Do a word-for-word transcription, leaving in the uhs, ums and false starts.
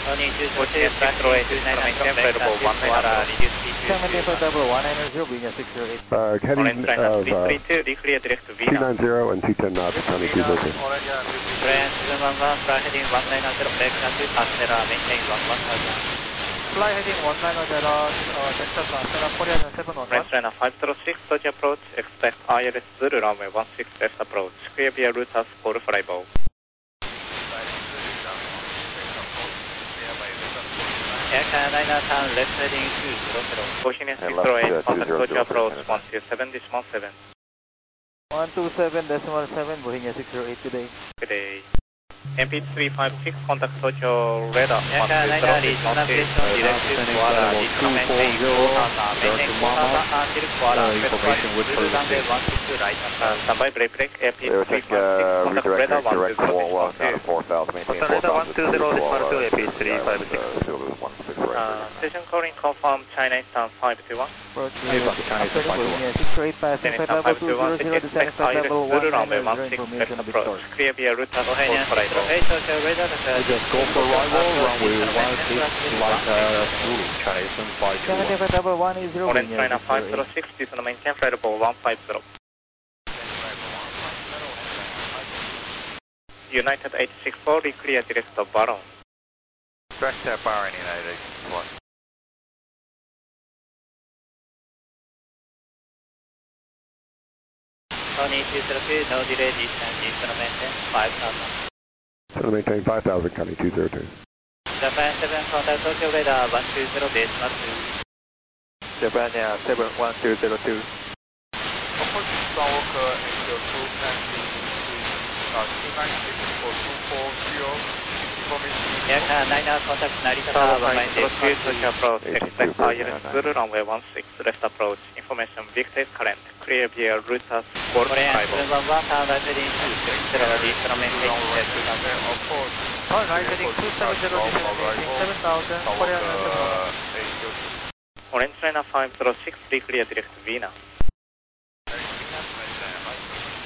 Fortinet six oh eight, maintain flight level one nine zero. seventy five double one nine zero, Vienna six zero eight. Uh, heading Orange China of three uh, three two, declear direct to two Vienna. nine zero and two ten knots, County two zero two. Trend seven one one, fly heading one nine zero, back country, Astera, maintain one one thousand. Fly heading one nine zero, uh, Texas, Astera, Korean seven one one. French China five zero six, dodge approach, expect I L S zero, runway one six left approach, clear via route as for flybow. Air nine turn left heading two zero zero, Fortinet six oh eight, contact dodge approach one two seven decimal seven. one two seven decimal seven, Bohemia six zero eight, good day. Good day. M P three five six, contact Tokyo radar one two zero, decimal two. Direct to Kuala, decimal maintain four thousand, maintain four thousand until Kuala, information with runway one six two right, standby brake brake, M P three five six, contact radar one two zero, decimal two. Radar one two zero, decimal two, M P three five six. Station calling confirm China Eastern five two one. After Bohemia six zero eight, passing flight level two zero zero, descending flight level one nine zero, information of Victor. Clear via route as for flybow. We just go for arrival, runway one six, like uh, Zulu, China Eastern five two one. seventy five double one zero, Orange China five zero six, please maintain flight level one five zero. United eight six four, clear direct to Baron. Back step Baron, United eight six four. Tony two zero two, no delay, descent, descent maintain five thousand. So maintain five thousand, County two zero two. Japan seven, contact Tokyo radar one two zero, decimal two. Japan yeah, seven one two zero two. Approach Skywalker Angel two and T nine six four two four zero. Information. Air nine contact Narita Tower, maintain two, Tokyo approach, expect I L S zero, runway one six, left approach, information, Victor current, clear via route as for flybow. seven one one, turn right heading two seven zero, descent maintain two thousand. Turn right heading two seven zero, descend maintain seven thousand, Korean seven one one. Orange China five zero six, clear direct to Vienna.